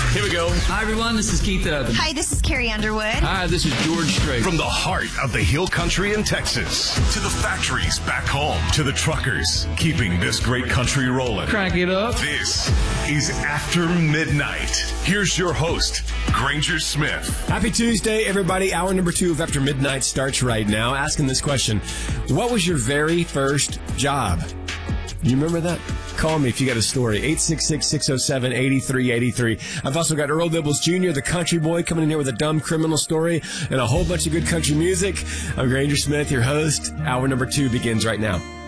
Here we go. Hi, everyone. This is Keith Urban. Hi, this is Carrie Underwood. Hi, this is George Strait. From the heart of the Hill Country in Texas to the factories back home to the truckers keeping this great country rolling. Crank it up. This is After Midnight. Here's your host, Granger Smith. Happy Tuesday, everybody. Hour number 2 of After Midnight starts right now. Asking this question: what was your very first job? You remember that? Call me if you got a story. 866-607-8383. I've also got Earl Dibbles Jr., the country boy, coming in here with a dumb criminal story and a whole bunch of good country music. I'm Granger Smith, your host. Hour number 2 begins right now.